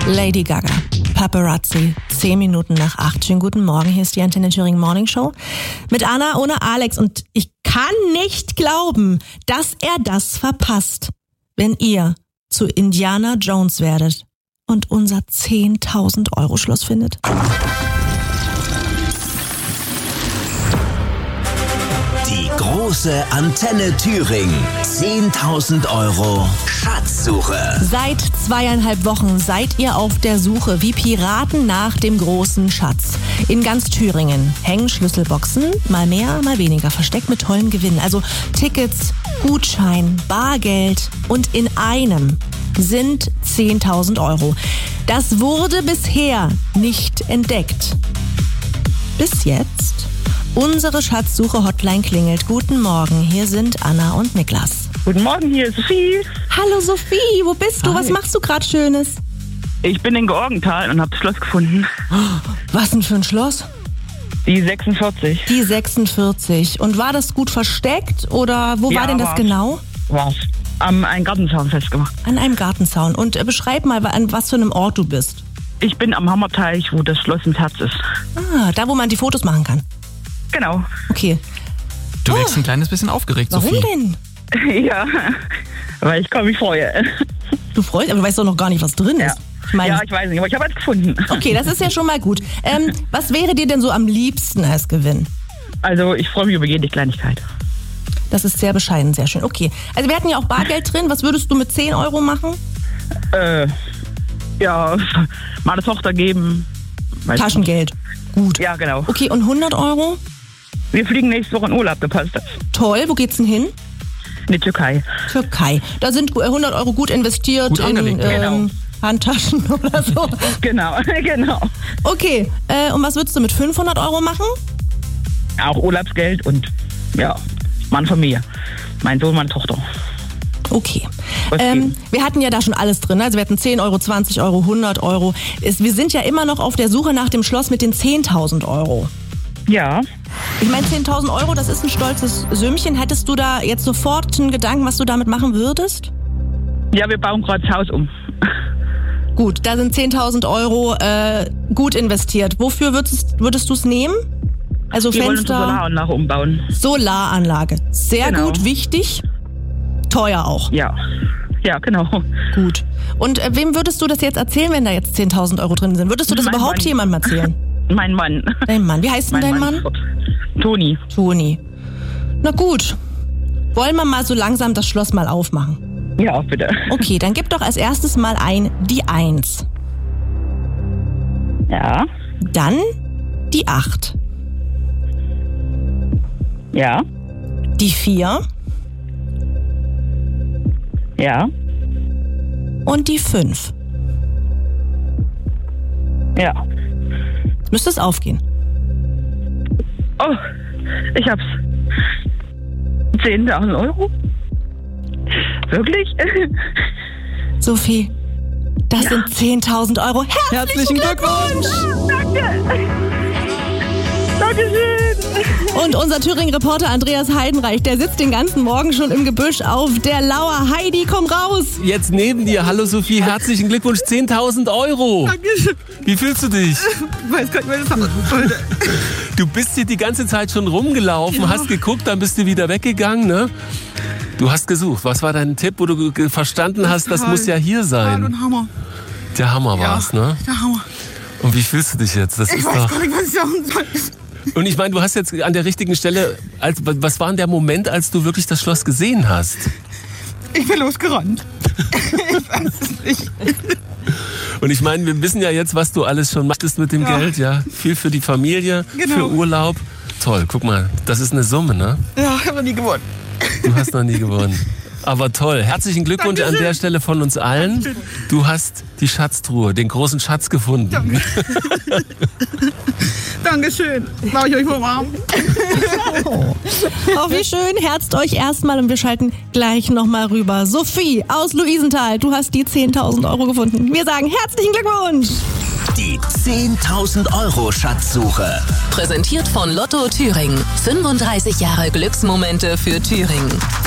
Lady Gaga, Paparazzi, 10 Minuten nach 8. Schönen guten Morgen, hier ist die Antenne Thüringen Morning Show mit Anna ohne Alex. Und ich kann nicht glauben, dass er das verpasst, wenn ihr zu Indiana Jones werdet und unser 10.000 € Schloss findet. Die große Antenne Thüringen. 10.000 € Schatzsuche. Seit 2,5 Wochen seid ihr auf der Suche wie Piraten nach dem großen Schatz. In ganz Thüringen hängen Schlüsselboxen, mal mehr, mal weniger, versteckt mit tollen Gewinnen. Also Tickets, Gutschein, Bargeld und in einem sind 10.000 €. Das wurde bisher nicht entdeckt. Bis jetzt. Unsere Schatzsuche-Hotline klingelt. Guten Morgen, hier sind Anna und Niklas. Guten Morgen, hier ist Sophie. Hallo Sophie, wo bist du? Hi. Was machst du gerade Schönes? Ich bin in Georgenthal und habe das Schloss gefunden. Was denn für ein Schloss? Die 46. Die 46. Und war das gut versteckt oder wo war denn das genau? War's. Am einen Gartenzaun festgemacht. An einem Gartenzaun. Und beschreib mal, an was für einem Ort du bist. Ich bin am Hammerteich, wo das Schloss mit Herz ist. Ah, da wo man die Fotos machen kann. Genau. Okay. Du wirkst ein kleines bisschen aufgeregt, Warum Sophie. denn? Ja, weil ich mich freue. Du freust, aber du weißt doch noch gar nicht, was drin ist. Ich meine, Ja, ich weiß nicht, aber ich habe es gefunden. okay, das ist ja schon mal gut. Was wäre dir denn so am liebsten als Gewinn? Also ich freue mich über jede Kleinigkeit. Das ist sehr bescheiden, sehr schön. Okay, also wir hatten ja auch Bargeld drin. Was würdest du mit 10 € machen? Ja, mal der Tochter geben. Weiß Taschengeld. Gut. nicht. Ja, genau. Okay, und 100 €? Wir fliegen nächste Woche in Urlaub, da passt das. Toll, wo geht's denn hin? In die Türkei. Türkei. Da sind 100 € gut investiert Gut in angelegt, genau. Handtaschen oder so. Genau, genau. Okay, und was würdest du mit 500 € machen? Auch Urlaubsgeld und ja, Mann von mir. Mein Sohn, meine Tochter. Okay. Was geben? Wir hatten ja da schon alles drin. Also wir hatten 10 €, 20 €, 100 €. Wir sind ja immer noch auf der Suche nach dem Schloss mit den 10.000 €. Ja. Ich meine, 10.000 €, das ist ein stolzes Sümmchen. Hättest du da jetzt sofort einen Gedanken, was du damit machen würdest? Ja, wir bauen gerade das Haus um. Gut, da sind 10.000 € gut investiert. Wofür würdest du es nehmen? Also Wir wollen unsere Fenster, Solaranlage umbauen. Solaranlage. Sehr Genau. gut, wichtig. Teuer auch. Ja. Ja, genau. Gut. Und wem würdest du das jetzt erzählen, wenn da jetzt 10.000 € drin sind? Würdest du das Mein überhaupt Mann. jemandem erzählen? Mein Mann. Dein Mann. Wie heißt denn dein Mann? Toni. Toni. Na gut. Wollen wir mal so langsam das Schloss mal aufmachen? Ja, bitte. Okay, dann gib doch als erstes mal ein die 1. Ja. Dann die 8. Ja. Die 4 Ja. und die 5. Ja. Müsste es aufgehen. Oh, ich hab's. 10.000 €? Wirklich? Sophie, das sind 10.000 €. Herzlichen Glückwunsch! Danke. Dankeschön. Und unser Thüringen-Reporter Andreas Heidenreich, der sitzt den ganzen Morgen schon im Gebüsch auf der Lauer. Heidi, komm raus! Jetzt neben dir. Hallo Sophie, herzlichen Glückwunsch, 10.000 €. Dankeschön. Wie fühlst du dich? Ich weiß gar nicht, was das sollte. Du bist hier die ganze Zeit schon rumgelaufen, hast geguckt, dann bist du wieder weggegangen, ne? Du hast gesucht. Was war dein Tipp, wo du verstanden hast, das muss ja hier sein? Ein Hammer. Der Hammer war's, ne? Der Hammer. Und wie fühlst du dich jetzt? Das Ich ist weiß doch. gar nicht, was ich sagen soll. Und ich meine, du hast jetzt an der richtigen Stelle, was war denn der Moment, als du wirklich das Schloss gesehen hast? Ich bin losgerannt. Ich weiß es nicht. Und ich meine, wir wissen ja jetzt, was du alles schon machtest mit dem Ja. Geld, ja? Viel für die Familie, Genau. für Urlaub. Toll, guck mal, das ist eine Summe, ne? Ja, ich habe nie gewonnen. Du hast noch nie gewonnen. Aber toll, herzlichen Glückwunsch an der Stelle von uns allen. Du hast die Schatztruhe, den großen Schatz gefunden. Dankeschön. Mach ich euch vom Arm. Oh, wie schön, herzt euch erstmal und wir schalten gleich nochmal rüber. Sophie aus Luisenthal, du hast die 10.000 € gefunden. Wir sagen herzlichen Glückwunsch! Die 10.000 € Schatzsuche. Präsentiert von Lotto Thüringen. 35 Jahre Glücksmomente für Thüringen.